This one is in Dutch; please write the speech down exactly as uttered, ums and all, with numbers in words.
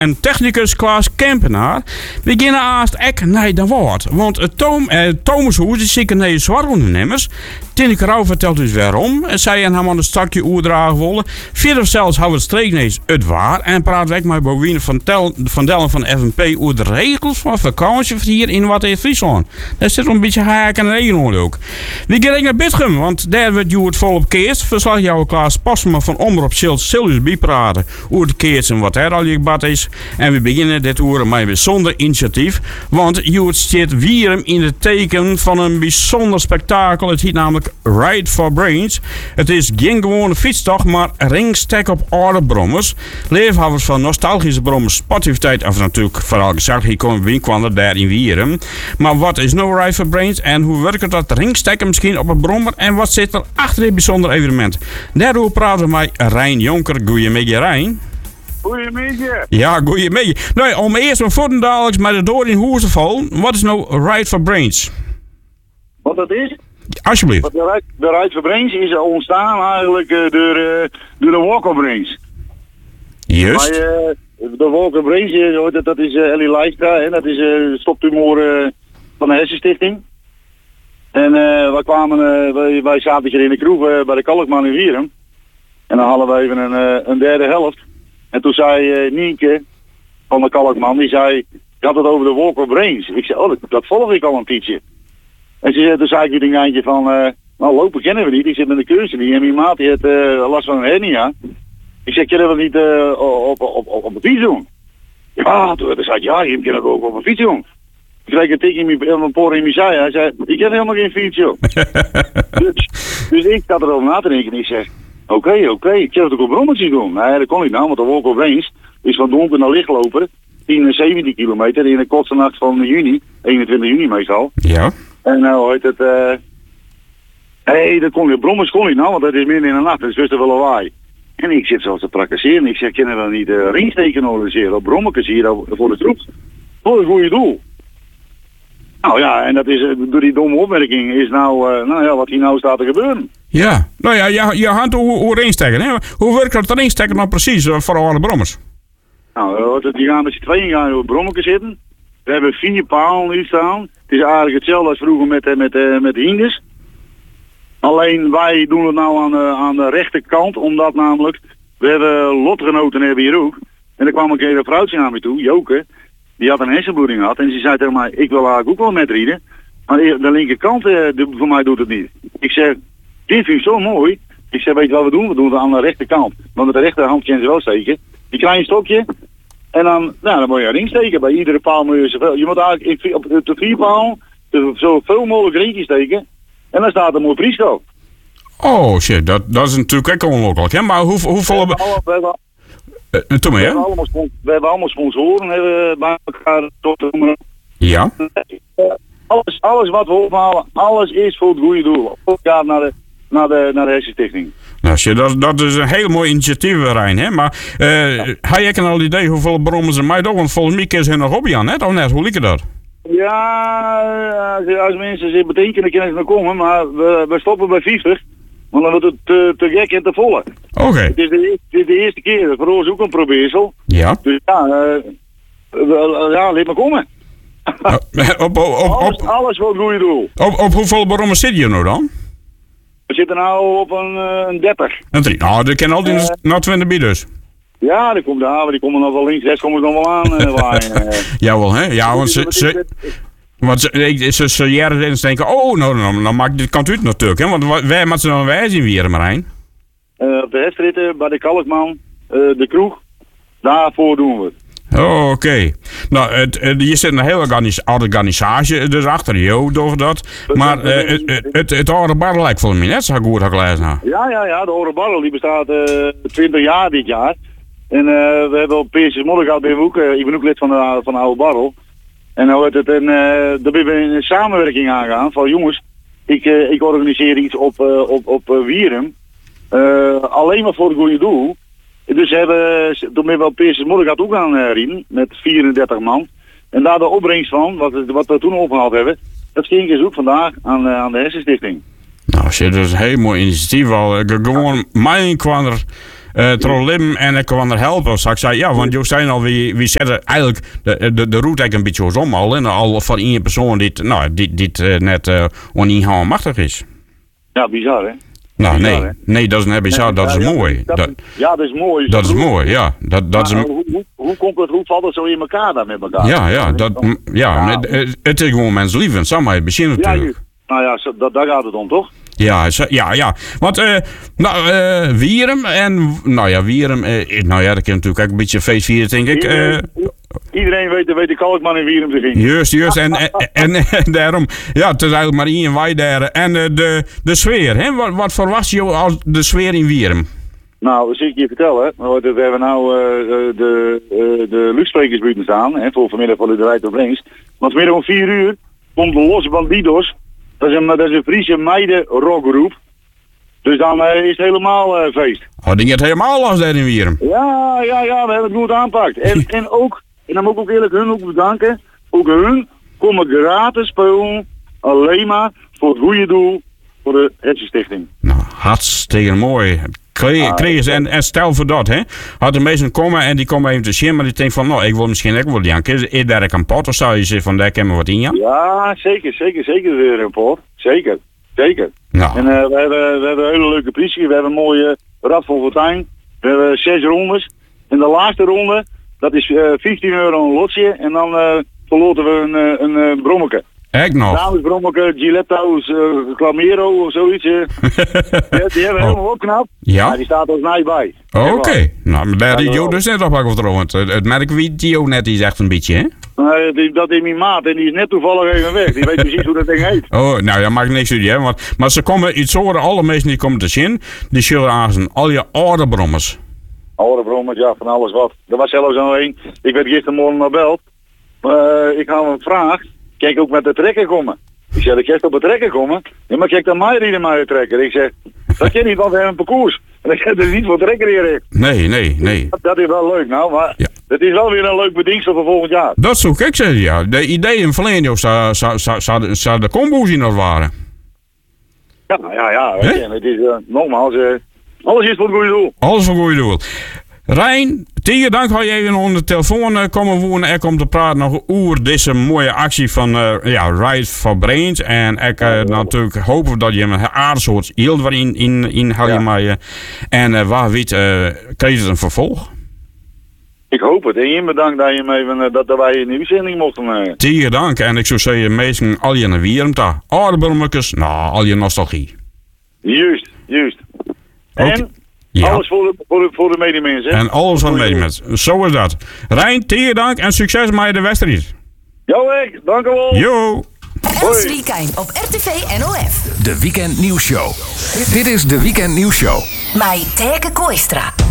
En technicus Klaas Kempenaar beginnen haast ek naar de woord. Want het Tom, eh, Thomashoes is zeker nee zwaar ondernemers. Tineke Rauw vertelt dus waarom. Zij en hem aan een stakje oerdragen willen. Verder zelfs houden het streeknees het waar. En praat weg met Bowien van, Tel, van Dellen van F N P over de regels van vakantie hier in wat in Friesland. Daar zit een beetje haak en regen ook. We gaan naar Bitgum, want daar wordt je het volop keers. Verslagjouwer Klaas Passema van Omroep Schild Silvius bijpraten over de keers en wat er al je bad is. En we beginnen dit uur met een bijzonder initiatief. Want Joert staat weer in het teken van een bijzonder spektakel. Het heet namelijk Ride for Brains. Het is geen gewone fietstocht, maar ringstek op oude brommers. Leefhouders van nostalgische brommers, sportiviteit, of natuurlijk vooral gezegd, hier komen we kwam daar in Wierum. Maar wat is nou Ride for Brains en hoe werkt dat ringstekken misschien op een brommer en wat zit er achter dit bijzonder evenement? Daarover praten we met Rijn Jonker. Goeiemiddag, Rijn. Goedemiddag. Ja, goedemiddag. Nou, om eerst maar voor de dadelijks met de door in hoes te vallen. Wat is nou Ride for Brains? Wat dat is? Alsjeblieft. Wat de Ride, de Ride for Brains is ontstaan eigenlijk uh, door, uh, door de Walk of Brains. Juist. Maar, uh, de Walk of Brains, uh, dat, dat is uh, Ellie Leijstra, hè? Dat is uh, stoptumor uh, van de Hersenstichting. En uh, wij kwamen, uh, wij, wij zaten hier in de kroeg uh, bij de Kalkman in Wierum. En dan hadden we even een, uh, een derde helft. En toen zei uh, Nienke van de Kalkman, die zei, je had het over de Walk of Brains. Ik zei, oh, dat, dat volg ik al een tijdje. En ze zei, toen zei ik weer een eindje van, uh, nou lopen kennen we niet, die zit met de keuze. En mijn maat die had uh, last van een hernia. Ik zeg, kunnen we dat niet uh, op, op, op, op de fiets doen? Ja, toen zei ik, ja, je kan het ook op een fiets doen. Ik kreeg een tik in mijn, mijn poren in mijn zij. Hij zei, ik heb helemaal geen fiets, joh. dus, dus ik zat erover na te denken en ik zeg, oké, okay, oké, okay, ik kan het ook op brommetjes doen. Nee, dat kon niet nou, want de Walk of Brains is van donker naar licht lopen. tien en zeventien kilometer in de kortste nacht van juni, eenentwintig juni meestal. Ja. En nou heet het, uh... hé, hey, dat kon niet, brommers kon niet nou, want dat is midden in de nacht, dat is best wel lawaai. En ik zit zo te prakticeren. Ik zeg, kunnen we dan niet uh, ringsteken organiseren op brommetjes hier voor de troep? Voor een goede doel. Nou ja, en dat is, door die domme opmerking is nou, uh, nou ja, wat hier nou staat te gebeuren. Ja, nou ja, je, je hand hoe, hoe ringstekken, hè? Hoe werkt dat ringstekken nou precies uh, voor alle brommers? Nou, die gaan met z'n tweeën gaan op brommetjes zitten. We hebben vier palen hier staan. Het is eigenlijk hetzelfde als vroeger met, met, met, met de hindes. Alleen wij doen het nou aan de, aan de rechterkant, omdat namelijk, we hebben lotgenoten hebben hier ook. En er kwam een keer een vrouwtje naar me toe, Joke, die had een hersenbloeding gehad. En ze zei tegen mij, ik wil eigenlijk ook wel metrieden. Maar de linkerkant, eh, de, voor mij doet het niet. Ik zeg, dit vind ik zo mooi. Ik zeg, weet je wat we doen? We doen het aan de rechterkant. Want met de rechterhand kan ze wel steken. Die klein een stokje. En dan, nou, dan moet je erin steken. Bij iedere paal moet je zoveel. Je moet eigenlijk in, op de vier paal zoveel mogelijk erin steken. En dan staat er mooi prijs op. Oh shit, dat, dat is natuurlijk ook onmogelijk, hè? Maar hoe, hoeveel... We hebben, we hebben, uh, Tom, we hè? hebben, allemaal, we hebben allemaal sponsoren hebben bij elkaar. Ja. Alles, alles wat we ophalen, alles is voor het goede doel. Het gaat naar de, naar de, naar de Hersenstichting. Nou, shit, dat, dat is een heel mooi initiatief, Rijn, hè? Maar uh, ja. Heb je al idee hoeveel brommers er mij toch? Want volgens mij is er nog hobby aan, hè? Of net, hoe liep dat? Ja, als mensen zich bedenken, dan kunnen ze nog komen, maar we, we stoppen bij vijftig. Want dan wordt het te, te gek en te volle. Oké. Okay. Het, het is de eerste keer, voor ons ook een probeersel. Ja. Dus ja, uh, ja, laat maar komen. Uh, op, op, op, alles, alles voor het goede doel. Op, op hoeveel brommers zit je nou dan? We zitten nou op een, uh, een dertig. Een drie. Nou, dat kan altijd uh, naar twintig bij dus. Ja, die komt de haven, die komen nog wel links, rechts komen ze nog wel aan. Uh, waaien, uh. Jawel, hè? Ja, want ze... ze Want ze, ze, ze jaren eens denken, oh, nou, nou, nou maakt dit kant uit natuurlijk, hè? Want wij moeten ze dan wij zien weer, Marijn. Uh, op de hestritten, bij de Kalkman, uh, de kroeg, daarvoor doen we het. Oh, oké. Okay. Nou, het, het, je zit een hele organis- organisatie dus achter jou, door dat. Maar uh, het, het, het, het oude barrel lijkt voor mij net zo goed had gelezen. Ja, ja, ja. De oude barrel die bestaat uh, twintig jaar dit jaar. En uh, we hebben op P S Modder gehad, ben ook, uh, ik ben ook lid van de, van de oude barrel. En dan wordt het een, uh, daar ben we een samenwerking aangegaan van jongens, ik, uh, ik organiseer iets op, uh, op, op uh, Wierum. Uh, alleen maar voor het goede doel. Dus we hebben, toen ben we op P S Modder gaat ook aan uh, Rien, met vierendertig man. En daar de opbrengst van, wat, wat we toen opgehaald hebben, dat ging dus ook vandaag aan, uh, aan de Hersenstichting. Nou shit, dat is een heel mooi initiatief al. Gewoon mijn kwam er uh, trollim en ik kwam er helpen. Dus ik zei, ja, want je zei al, wie, wie zetten eigenlijk de, de, de route een beetje om al. En al van één persoon die, nou, die, die uh, net uh, oninhaalmachtig is. Ja, bizar, hè? Nou, bizar, nee, hè? nee, dat is net bizar, Nee, dat is ja, mooi. Dat, Dat, ja, dat is mooi. dat is mooi, ja. Dat, dat is Maar, een, hoe, hoe, hoe komt het, hoe valt het zo in elkaar dan met elkaar? ja, ja, dat, ja, Ja. het, het is gewoon menslievend, zeg maar, het begin Ja, natuurlijk. ju- nou ja, zo- dat, daar gaat het om, toch? Ja, zo- ja, ja. Want, uh, nou, uh, Wierum en, nou ja, Wierum, uh, nou ja, dat kan natuurlijk ook een beetje feest vieren, denk ik. Uh, Iedereen, iedereen weet, weet de Kalkman in Wierum te vinden. juist, juist. En, en, en, en daarom, ja, het is eigenlijk maar één wij daar. En uh, de, de sfeer, hè? Wat, wat verwacht je als de sfeer in Wierum? Nou, dat zie ik je vertellen. We hebben nou uh, de, uh, de luchtsprekers buiten staan, hè, voor vanmiddag van de Rijd op Links. Want vanmiddag om vier uur komt de Los Bandidos. Dat is een, dat is een Friese meiden rockgroep. Dus dan uh, is het helemaal uh, feest. Oh, die gaat helemaal los daar in Wierum. Ja, ja, ja, we hebben het goed aangepakt. En, en ook, en dan moet ik ook eerlijk hun ook bedanken. Ook hun komen gratis spelen, alleen maar voor het goede doel, voor de Hersenstichting. Nou, hartstikke mooi. Kreeg, Ah, kreeg ze, en, en stel voor dat, hè. Had de mensen komen en die komen even te zien, maar die denken van, nou, ik wil misschien ook wel janken. Is daar een pot of zou je zeggen van, daar kunnen we wat in, ja? Ja, zeker, zeker, zeker weer een poort. Zeker, zeker. Nou, En uh, we, hebben, we hebben een hele leuke politie. We hebben een mooie Rad van Fortuin. We hebben zes rondes. En de laatste ronde, dat is uh, vijftien euro een lotje. En dan uh, verloten we een, uh, een uh, brommeke. echt nog. Damesbrommeke, Giletto's, uh, Clamero of zoiets. Uh. die, die hebben we Oh. helemaal opknapt. Ja? Maar die staat er mij bij. Oh, Oké, nou, maar daar Ja, is Jo wel. dus net op of trouwens. Het het merk wie Jo net is echt een beetje, hè? Uh, die, dat is mijn maat en die is net toevallig even weg. Die weet precies hoe dat ding heet. Oh, nou ja, maakt niks uit, hè? Want, maar ze komen iets horen, alle mensen die komen te zien, die zullen aan al je oude brommers. Oude brommers, ja, van alles wat. Er was zelfs zo een. Ik werd gistermorgen naar beld. Uh, ik had een vraag. Kijk ook met de trekker komen. Ik zeg, ik ga op het trekker komen. Ja, maar kijk dan mij rijden met de trekker. Ik zeg, dat ken niet, want we hebben een parcours. En ik heb er niet voor trekker hier. Nee, nee, nee. Dat, dat is wel leuk, nou, maar Ja. het is wel weer een leuk bediengsel voor volgend jaar. Dat zou ik zeggen, ja. De idee in verleden zou, zou, zou, zou, zou de combo's in dat waren. Ja, ja, ja. Weet je, Hè? het is uh, nogmaals, uh, alles is voor het goede doel. Alles voor goede doel. Rijn, tegen dank had je even onder de telefoon uh, komen wonen. Ik om te praten nog over deze mooie actie van uh, ja, Ride for Brains. En ik uh, natuurlijk hopen dat je een aardig soort hield waarin in, in Halle Ja. maaien. En uh, waar weet, uh, krijg je een vervolg? Ik hoop het. En je bedankt dat, je me even, uh, dat wij in de uitzending mochten. Uh. Tegen dank. En ik zou zeggen, meestal al je naar Wierum daar. Oude bulmekes, nou, al je nostalgie. Juist, juist. Oké. En Ja. alles voor de, voor de, voor de medemensen. En alles van medemensen. Zo is dat. Rijn, tegen dank en succes met de wedstrijd. Jo, ik. Dank u wel. Jo! Els Weekijn op R T V N O F. De Weekend Nieuws Show. Dit is de Weekend Nieuws Show. Bij Teke Kooistra.